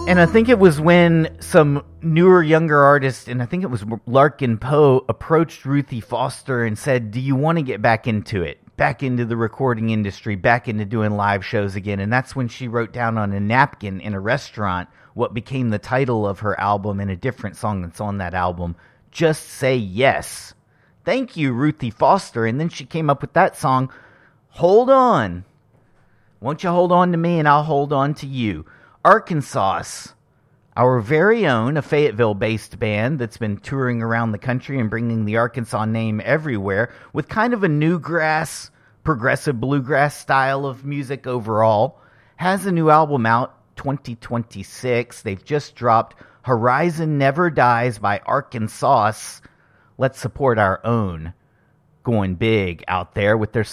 And I think it was when some newer, younger artists, and I think it was Larkin Poe, approached Ruthie Foster and said, do you want to get back into it? Back into the recording industry, back into doing live shows again. And that's when she wrote down on a napkin in a restaurant what became the title of her album and a different song that's on that album, Just Say Yes. Thank you, Ruthie Foster. And then she came up with that song, Hold On. Won't you hold on to me and I'll hold on to you. Arkansas, our very own, a Fayetteville-based band that's been touring around the country and bringing the Arkansas name everywhere with kind of a newgrass, progressive bluegrass style of music overall, has a new album out, 2026. They've just dropped Horizon Never Dies by Arkansas. Let's support our own going big out there with their